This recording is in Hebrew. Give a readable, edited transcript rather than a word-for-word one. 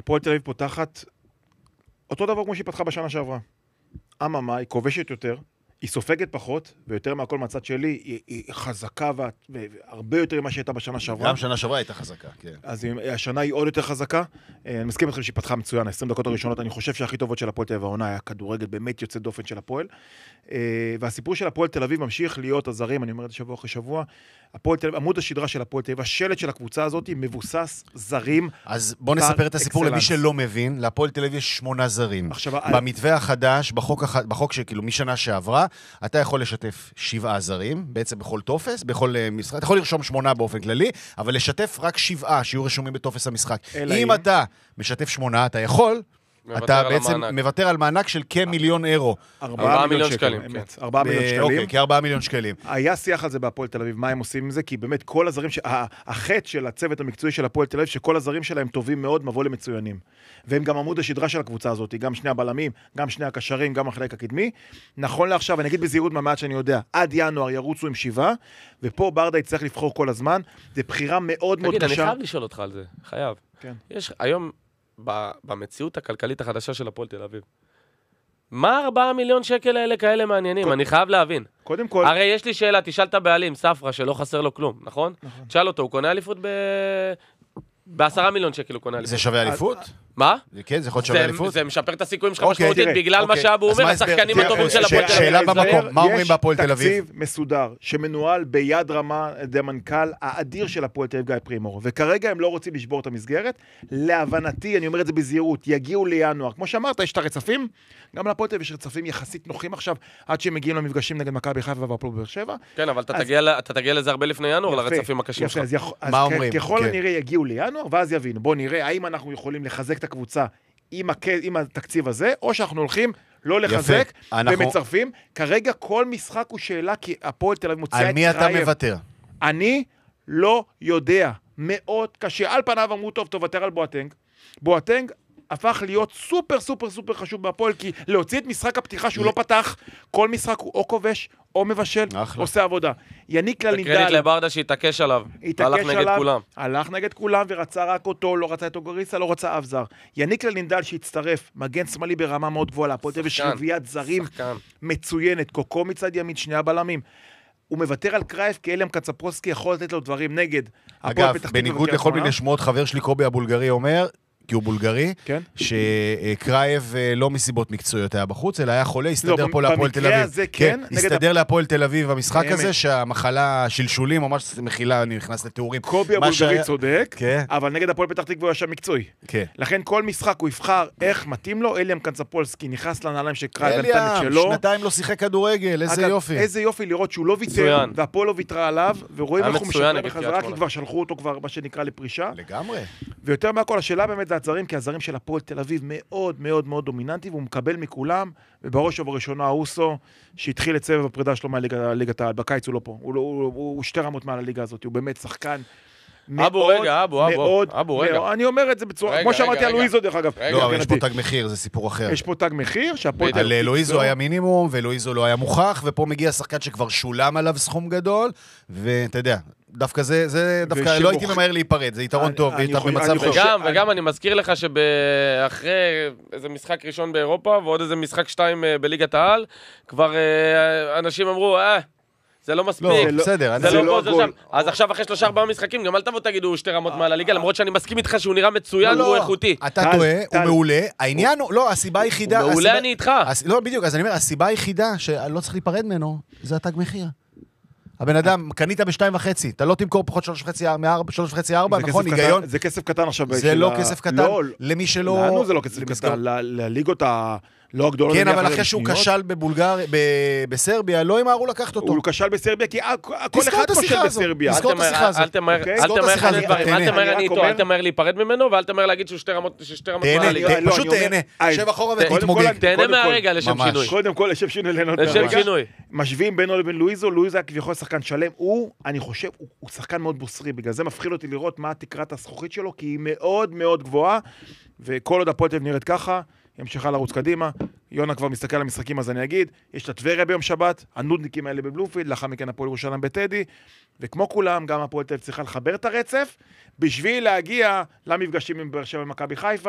הפועל תל אביב פותחת אותו דבר כמו שהיא פתחה בשנה שעברה. אממה, היא כובשת יותר, היא סופגת פחות, ויותר מהכל מהצד שלי, היא חזקה והרבה יותר ממה שהייתה בשנה שעברה. גם שנה שעברה הייתה חזקה, כן. אז השנה היא עוד יותר חזקה. אני מסכים איתכם שהיא פתחה מצוין, 20 דקות הראשונות, אני חושב שהכי טובות של הפועל תל אביב העונה היה כדורגל באמת יוצא דופן של הפועל. והסיפור של הפועל תל אביב ממשיך להיות הזרים, אני אומר את זה שבוע אחרי שבוע. הפועל תל אביב, עמוד השדרה של הפועל תל אביב, השלט של הקבוצה הזאת מבוסס זרים. אז בוא נספר את הסיפור למי שלא מבין. להפועל תל אביב יש 8 זרים. במתווה החדש, בחוק שכאילו משנה שעברה, אתה יכול לשתף 7 זרים, בעצם בכל טופס, בכל משחק. אתה יכול לרשום 8 באופן כללי, אבל לשתף רק 7 שיהיו רשומים בטופס המשחק. אם אתה משתף 8, אתה יכול, אתה בעצם מוותר על מענק של כמיליון אירו. 4 מיליון שקלים. 4 מיליון שקלים. אוקיי, כ4 מיליון שקלים. היה שיח על זה בהפועל תל אביב, מה הם עושים עם זה? כי באמת כל הזרים, החטא של הצוות המקצועי של הפועל תל אביב, שכל הזרים שלהם טובים מאוד, מבוא למצוינים. והם גם עמוד השדרה של הקבוצה הזאת, גם שני הבלמים, גם שני הקשרים, גם החלק הקדמי. נכון לעכשיו, אני אגיד בזהירות מהמעט שאני יודע, עד ינואר ירוצו עם 7, ופה ברדה יצטרך לבחור כל הזמן. זה בחירה מאוד מאוד קשה. תגיד, אני חייב לשאול אותך על זה, חייב. כן. יש היום במציאות הכלכלית החדשה של הפועל תל אביב. מה 4 מיליון שקל האלה כאלה מעניינים? אני חייב להבין. קודם כל... הרי יש לי שאלה, תשאל את הבעלים, ספרה, שלא חסר לו כלום, נכון? תשאל אותו, הוא קונה אליפות ב10 מיליון שקל הוא קונה אליפות. זה שווה אליפות? מה? כן, זה יכול להיות שווה אליפות? זה משפר את הסיכויים שלך משמעותית, בגלל מה שאבו אומר, השחקנים הטובים של הפועל תל אביב. שאלה במקום, מה אומרים בהפועל תל אביב? יש תקציב מסודר, שמנוהל ביד רמה על ידי המנכ"ל האדיר של הפועל תל אביב גיא פרימור, וכרגע הם לא רוצים לשבור את המסגרת. להבנתי, אני אומר את זה בזהירות, יגיעו לינואר. כמו שאמרת, יש את הרצפים, גם להפועל תל אביב יש רצפים יחסית נוחים עכשיו, עד שהם מגיעים למפגשים נגד מכבי חיפה והפועל באר שבע. כן, אבל אתה תגיע לזה הרבה לפני ינואר, לרצפים הקשים שלך. מה אומרים? ככל הנראה יגיעו לינואר, ואז יבינו. בוא נראה האם אנחנו יכולים לחזק את הקבוצה עם התקציב הזה, או שאנחנו הולכים לא לחזק ומצרפים. כרגע כל משחק הוא שאלה, כי הפועל תל אביב מוציאה את קרייב. על מי אתה מוותר? אני לא יודע. מאוד קשה. על פניו אמרו טוב, תוותר על בואטנג. בואטנג הפך להיות סופר סופר סופר חשוב בהפועל, כי להוציא את משחק הפתיחה שהוא לא פתח, כל משחק הוא או כובש, או מבשל, עושה עבודה. יניק לנינדל... קרדיט לברדה שהתעקש עליו. הלך נגד כולם. הלך נגד כולם ורצה רק אותו, לא רצה את אוגריסה, לא רצה אף זר. יניק לנינדל שהצטרף, מגן שמאלי ברמה מאוד גבוהה, להפועל תל אביב ושרביית זרים מצוינת, קוקו מצד ימין, שני הבלמים. הוא מוותר על קרייב, כי אליאם קצפרוסקי יכול לתת לו דברים נגד. אגב, בניגוד לכל מיני שמות, חבר שלי קובי הבולגרי אומר, כי הוא בולגרי, כן? שקרייב לא מסיבות מקצועיות היה בחוץ, אלא היה חולה, הסתדר פה להפועל תל אביב. במקרה הזה כן. הסתדר להפועל תל אביב המשחק הזה, שהמחלה שלשולים, ממש מכילה, אני נכנס לתיאורים. קובי הבולגרי צודק, אבל נגד הפועל פתח תקווה הוא היה מקצועי. לכן כל משחק הוא יבחר איך מתאים לו, אליאם קצפולסקי נכנס לנעליים של קרייב ונתן את שלו. שנתיים לא שיחק כדורגל, איזה יופי. איזה יופי לראות שהוא לא ויתר, והפועל לא ויתרה עליו, ורואים איך הוא משחק בחזרה, כי כבר שלחו אותו כבר, מה שנקרא, לפרישה. לגמרי. ויותר מהכל, השאלה באמת זה הזרים, כי הזרים של הפועל תל אביב מאוד מאוד מאוד דומיננטי, והוא מקבל מכולם, ובראש ובראשונה האוסו, שהתחיל את סבב הפרידה שלו מהליגת העל, בקיץ הוא לא פה, הוא 2 רמות מעל הליגה הזאת, הוא באמת שחקן אבו, רגע, אבו, רגע. אני אומר את זה בצורה, כמו שאמרתי על לואיזו דרך אגב. לא, אבל יש פה תג מחיר, זה סיפור אחר. יש פה תג מחיר, על לואיזו היה מינימום, ולואיזו לא היה מוכח, ופה מגיע שחקן שכבר שולם עליו סכום גדול, ואתה יודע, דווקא זה דווקא לא הייתי ממהר להיפרד, זה יתרון טוב, ויתרון במצב חושב. וגם אני מזכיר לך שאחרי איזה משחק ראשון באירופה, ועוד איזה משחק 2 בליגת העל, כבר אנשים אמרו, זה לא מספיק. בסדר, זה לא גול. אז עכשיו אחרי 3-4 משחקים, גם אל תבוא תגידו 2 רמות מעל הליגה, למרות שאני מסכים איתך שהוא נראה מצוין והוא איכותי. אתה טועה, הוא מעולה. העניין הוא, לא, הסיבה היחידה... הוא מעולה, אני איתך. לא, בדיוק, אז אני אומר, הסיבה היחידה שלא צריך להיפרד ממנו, זה התג מחיר. הבן אדם, קנית ב2.5, אתה לא תמכור פחות 3.5-4, נכון, היגיון? זה כסף קטן עכשיו. זה לא כסף קטן, למי שלא... לנו זה לא כסף קטן, לליגות לא הגדולות. כן, אבל אחרי שהוא כשל בסרביה, לא ימהרו לקחת אותו. הוא כשל בסרביה, כי כל אחד כשל בסרביה. תזכור את השיחה הזאת. אל תמהר להיפרד ממנו, ואל תמהר להגיד שהוא 2 רמות מהליגה. פשוט תהנה, שב אחורה ותתמוגג. תהנה מהרגע לשם שינוי. קודם כל, לשם שינוי. משווים בינו לבין לואיזו, לואיזו היה כביכול שחקן שלם, אני חושב, הוא שחקן מאוד בוסרי, בגלל זה מפחיד אותי לראות מה תקרת הזכוכית שלו, כי היא מאוד מאוד גבוהה, וכל עוד הפועל תל אביב נראית ככה, היא ממשיכה לרוץ קדימה. יונה כבר מסתכל על המשחקים, אז אני אגיד, יש את טבריה ביום שבת, הנודניקים האלה בבלומפילד, לאחר מכן הפועל ירושלים בטדי, וכמו כולם, גם הפועל תל אביב צריכה לחבר את הרצף, בשביל להגיע למפגשים עם באר שבע ומכבי חיפה,